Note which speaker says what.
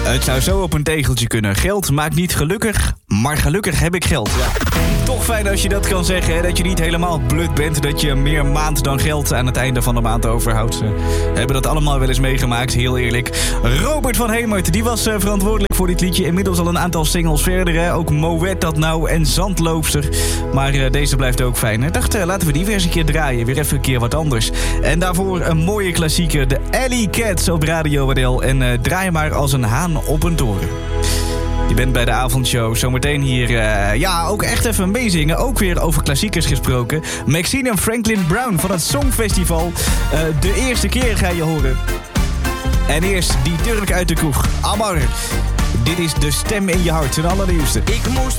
Speaker 1: Het zou zo op een tegeltje kunnen. Geld maakt niet gelukkig, maar gelukkig heb ik geld. Ja. Toch fijn als je dat kan zeggen, hè? Dat je niet helemaal blut bent. Dat je meer maand dan geld aan het einde van de maand overhoudt. We hebben dat allemaal wel eens meegemaakt, heel eerlijk. Robert van Hemert, die was verantwoordelijk voor dit liedje. Inmiddels al een aantal singles verder, hè? Ook Moet dat nou en Zandloopster. Maar deze blijft ook fijn. Ik dacht, laten we die weer eens een keer draaien. Weer even een keer wat anders. En daarvoor een mooie klassieker. De Alley Cats op Radio WDL. En draai maar als een haan op een toren. Je bent bij de avondshow. Zometeen hier, ook echt even meezingen. Ook weer over klassiekers gesproken. Maxine en Franklin Brown van het Songfestival. De eerste keer ga je horen. En eerst die Turk uit de kroeg. Amar. Dit is de stem in je hart. Zijn allerliefste.
Speaker 2: Ik moest